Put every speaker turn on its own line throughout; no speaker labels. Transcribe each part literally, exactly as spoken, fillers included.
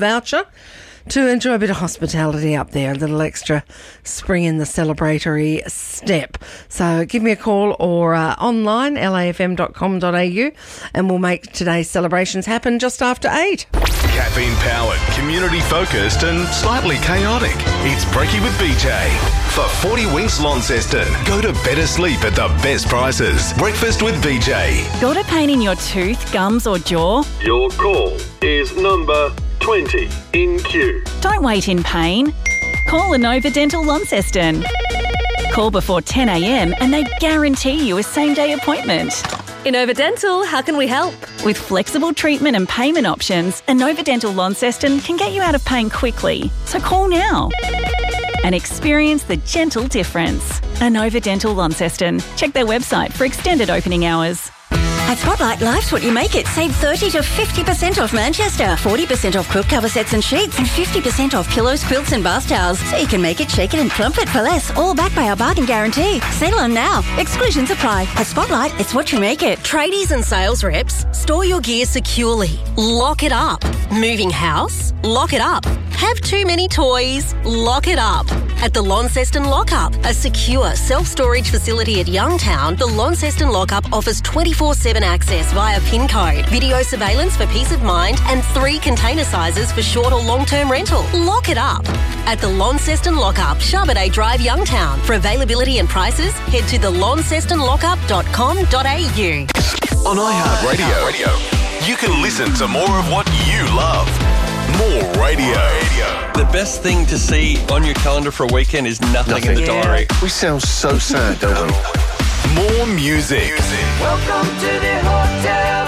voucher to enjoy a bit of hospitality up there, a little extra spring in the celebratory step. So give me a call or uh, online, l a f m dot com dot a u, and we'll make today's celebrations happen just after eight.
Caffeine-powered, community-focused and slightly chaotic. It's Brekkie with B J. For forty winks Launceston, go to better sleep at the best prices. Breakfast with B J.
Got a pain in your tooth, gums or jaw?
Your call is number twenty in queue.
Don't wait in pain. Call Inova Dental Launceston. Call before ten a m and they guarantee you a same-day appointment.
Inova Dental, how can we help?
With flexible treatment and payment options, Inova Dental Launceston can get you out of pain quickly. So call now and experience the gentle difference. Inova Dental Launceston. Check their website for extended opening hours.
At Spotlight, life's what you make it. Save thirty to fifty percent off Manchester, forty percent off quilt cover sets and sheets, and fifty percent off pillows, quilts and bath towels. So you can make it, shake it and plump it for less, all backed by our bargain guarantee. Sale on now. Exclusions apply. At Spotlight, it's what you make it.
Tradies and sales reps, store your gear securely. Lock it up. Moving house? Lock it up. Have too many toys? Lock it up. At the Launceston Lockup, a secure self-storage facility at Youngtown, the Launceston Lockup offers twenty-four seven access via PIN code, video surveillance for peace of mind, and three container sizes for short or long-term rental. Lock it up. At the Launceston Lockup, Sharboday Drive, Youngtown. For availability and prices, head to the launceston lockup dot com dot a u.
On iHeartRadio, Radio, you can listen to more of what you love. More radio.
The best thing to see on your calendar for a weekend is nothing, nothing. in the
Yeah.
diary.
We sound so sad, don't we?
More music.
Welcome to the Hotel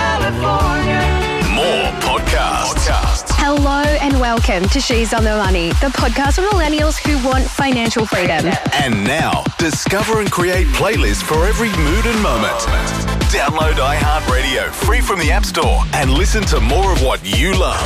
California.
More podcasts. podcasts.
Hello and welcome to She's on the Money, the podcast for millennials who want financial freedom.
And now, discover and create playlists for every mood and moment. Download iHeartRadio free from the App Store and listen to more of what you love.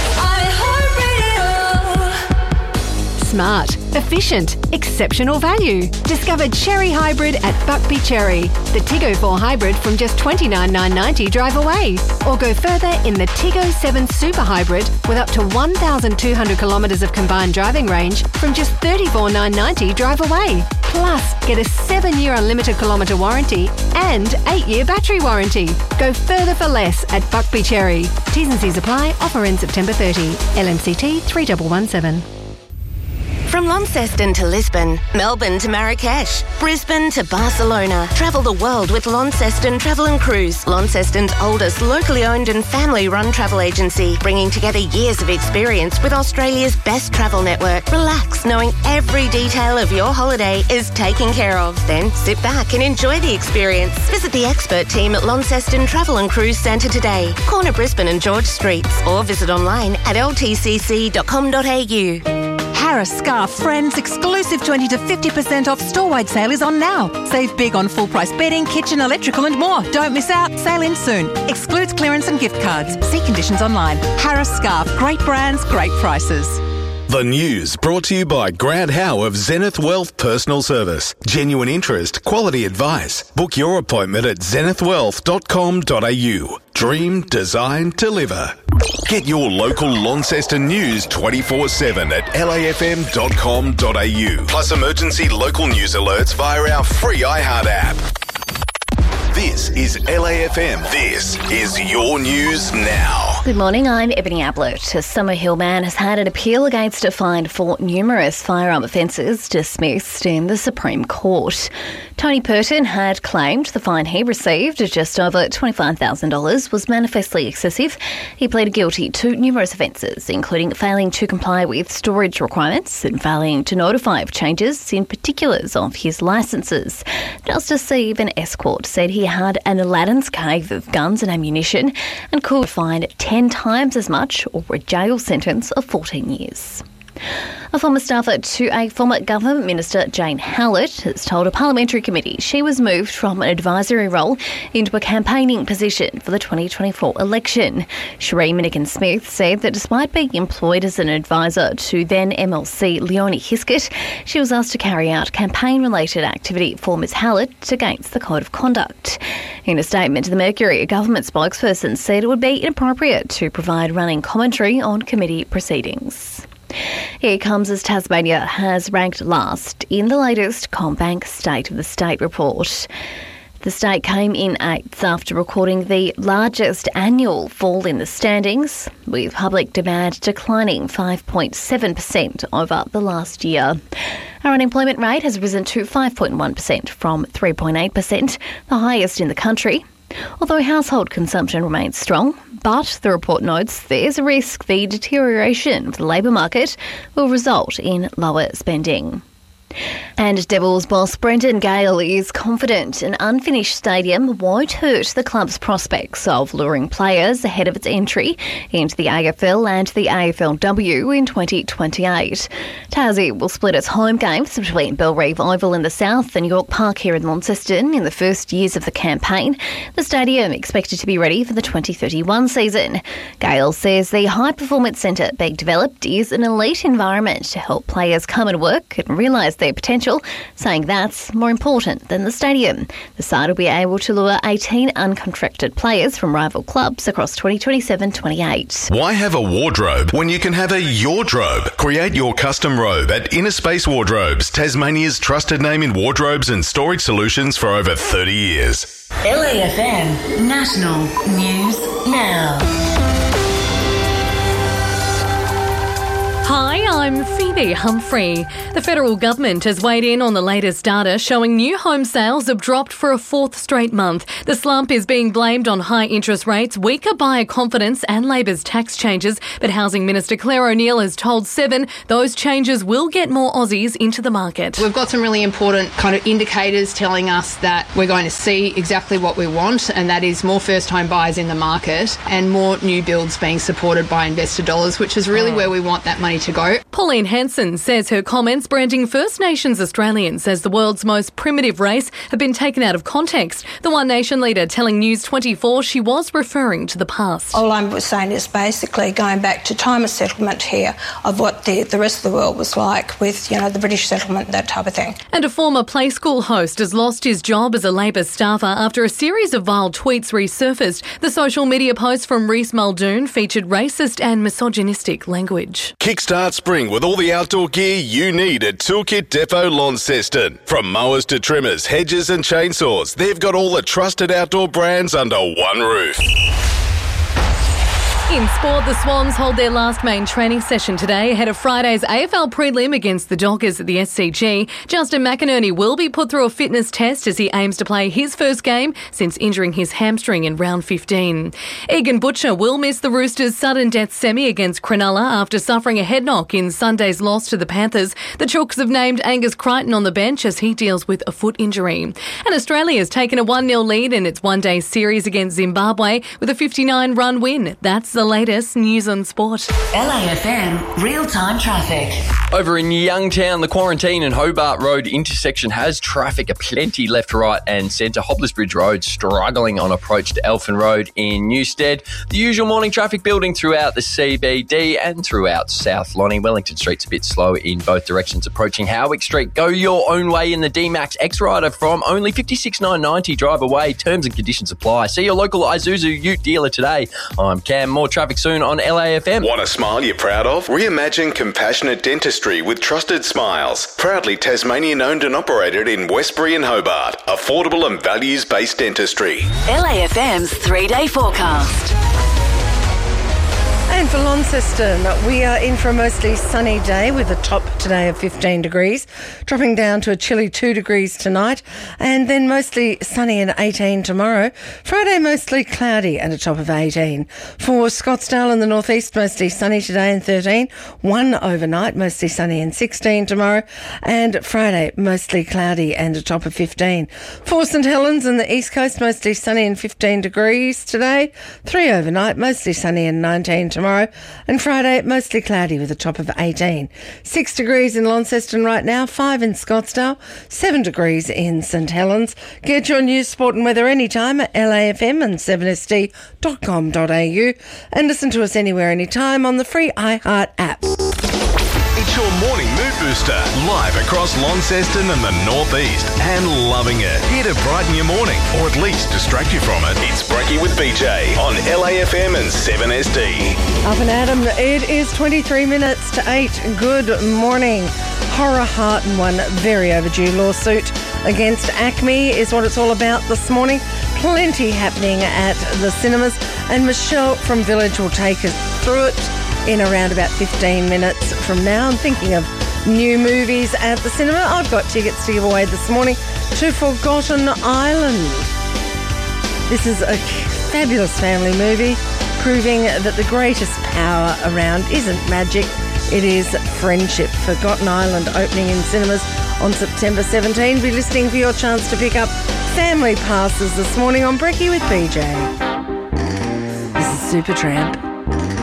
Smart, efficient, exceptional value. Discover Cherry Hybrid at Buckby Cherry. The Tiggo four Hybrid from just twenty-nine thousand nine hundred ninety drive away. Or go further in the Tiggo seven Super Hybrid with up to one thousand two hundred kilometres of combined driving range from just thirty-four thousand nine hundred ninety drive away. Plus, get a seven-year unlimited kilometre warranty and eight-year battery warranty. Go further for less at Buckby Cherry. T's and C's apply. Offer ends September thirtieth. L M C T three one one seven.
From Launceston to Lisbon, Melbourne to Marrakesh, Brisbane to Barcelona. Travel the world with Launceston Travel and Cruise. Launceston's oldest locally owned and family-run travel agency, bringing together years of experience with Australia's best travel network. Relax, knowing every detail of your holiday is taken care of. Then sit back and enjoy the experience. Visit the expert team at Launceston Travel and Cruise Centre today, corner Brisbane and George Streets, or visit online at l t c c dot com dot a u.
Harris Scarf Friends exclusive twenty to fifty percent off store-wide sale is on now. Save big on full-price bedding, kitchen, electrical and more. Don't miss out. Sale ends soon. Excludes clearance and gift cards. See conditions online. Harris Scarf. Great brands, great prices.
The news brought to you by Grant Howe of Zenith Wealth Personal Service. Genuine interest, quality advice. Book your appointment at zenith wealth dot com dot a u. Dream, design, deliver. Get your local Launceston news twenty-four seven at l a f m dot com dot a u. Plus emergency local news alerts via our free iHeart app. This is L A F M. This is your news now.
Good morning, I'm Ebony Ablett. A Summer Hill man has had an appeal against a fine for numerous firearm offences dismissed in the Supreme Court. Tony Purton had claimed the fine he received, just over twenty-five thousand dollars, was manifestly excessive. He pleaded guilty to numerous offences, including failing to comply with storage requirements and failing to notify of changes in particulars of his licences. Justice Stephen Esquart said he had an Aladdin's cave of guns and ammunition and could find ten times as much or a jail sentence of fourteen years. A former staffer to a former government minister, Jane Hallett, has told a parliamentary committee she was moved from an advisory role into a campaigning position for the twenty twenty-four election. Sheree Minnigan-Smith said that despite being employed as an advisor to then M L C Leonie Hiskett, she was asked to carry out campaign-related activity for Miz Hallett against the Code of Conduct. In a statement to the Mercury, a government spokesperson said it would be inappropriate to provide running commentary on committee proceedings. Here comes as Tasmania has ranked last in the latest CommBank State of the State report. The state came in eighth after recording the largest annual fall in the standings, with public demand declining five point seven percent over the last year. Our unemployment rate has risen to five point one percent from three point eight percent, the highest in the country. Although household consumption remains strong, but the report notes there's a risk the deterioration of the labour market will result in lower spending. And Devils boss Brendan Gale is confident an unfinished stadium won't hurt the club's prospects of luring players ahead of its entry into the A F L and the A F L W in twenty twenty-eight. Tassie will split its home games between Bellerive Oval in the south and York Park here in Launceston in the first years of the campaign. The stadium expected to be ready for the twenty thirty-one season. Gale says the high-performance centre being developed is an elite environment to help players come and work and realise their potential, saying that's more important than the stadium. The side will be able to lure eighteen uncontracted players from rival clubs across twenty twenty-seven twenty-eight.
Why have a wardrobe when you can have a Yordrobe? Create your custom robe at Inner Space Wardrobes, Tasmania's trusted name in wardrobes and storage solutions for over thirty years.
L A F M National News Now.
Hi, I'm Phoebe Humphrey. The federal government has weighed in on the latest data showing new home sales have dropped for a fourth straight month. The slump is being blamed on high interest rates, weaker buyer confidence and Labor's tax changes. But Housing Minister Claire O'Neil has told Seven those changes will get more Aussies into the market.
We've got some really important kind of indicators telling us that we're going to see exactly what we want, and that is more first home buyers in the market and more new builds being supported by investor dollars, which is really oh. where we want that money to go.
Pauline Hanson says her comments branding First Nations Australians as the world's most primitive race have been taken out of context. The One Nation leader telling News twenty-four she was referring to the past.
All I'm saying is basically going back to time of settlement here of what the, the rest of the world was like with, you know, the British settlement, that type of thing.
And a former play school host has lost his job as a Labor staffer after a series of vile tweets resurfaced. The social media post from Reese Muldoon featured racist and misogynistic language.
Kickstart spring with all the outdoor gear you need at Toolkit Depot Launceston. From mowers to trimmers, hedges and chainsaws, they've got all the trusted outdoor brands under one roof.
In sport, the Swans hold their last main training session today ahead of Friday's A F L prelim against the Dockers at the S C G. Justin McInerney will be put through a fitness test as he aims to play his first game since injuring his hamstring in round fifteen. Egan Butcher will miss the Roosters' sudden death semi against Cronulla after suffering a head knock in Sunday's loss to the Panthers. The Chooks have named Angus Crichton on the bench as he deals with a foot injury. And Australia has taken a one nil lead in its one-day series against Zimbabwe with a fifty-nine run win. That's the latest news on sport.
L A F M real-time traffic.
Over in Youngtown, the Quarantine and Hobart Road intersection has traffic aplenty left, right and centre. Hoppers Bridge Road struggling on approach to Elfin Road in Newstead. The usual morning traffic building throughout the C B D and throughout South Lonnie. Wellington Street's a bit slow in both directions approaching Howick Street. Go your own way in the D-Max X-Rider from only fifty-six thousand nine hundred ninety dollars drive away. Terms and conditions apply. See your local Isuzu Ute dealer today. I'm Cam. More traffic soon on L A F M.
Want a smile you're proud of? Reimagine compassionate dentistry with Trusted Smiles. Proudly Tasmanian owned and operated in Westbury and Hobart. Affordable and values-based dentistry.
L A F M's three-day forecast.
And for Launceston, we are in for a mostly sunny day with a top today of fifteen degrees, dropping down to a chilly two degrees tonight, and then mostly sunny and eighteen tomorrow. Friday, mostly cloudy and a top of eighteen. For Scottsdale and the northeast, mostly sunny today and thirteen. One overnight, mostly sunny and sixteen tomorrow. And Friday, mostly cloudy and a top of fifteen. For St Helens and the east coast, mostly sunny and fifteen degrees today. Three overnight, mostly sunny and nineteen tomorrow. tomorrow. And Friday, mostly cloudy with a top of eighteen. Six degrees in Launceston right now, five in Scottsdale, seven degrees in St Helens. Get your news, sport and weather anytime at L A F M and seven S D dot com dot A U and listen to us anywhere, anytime on the free iHeart app.
It's your morning mood booster, live across Launceston and the Northeast, and loving it. Here to brighten your morning, or at least distract you from it. It's Brekkie with B J on L A F M and seven S D.
Up and Adam, it is twenty-three minutes to eight. Good morning. Horror Heart and one very overdue lawsuit against Acme is what it's all about this morning. Plenty happening at the cinemas, and Michelle from Village will take us through it in around about fifteen minutes from now. I'm thinking of new movies at the cinema. I've got tickets to give away this morning to Forgotten Island. This is a fabulous family movie proving that the greatest power around isn't magic, it is friendship. Forgotten Island opening in cinemas on September seventeenth. Be listening for your chance to pick up family passes this morning on Brekkie with B J. This is Supertramp.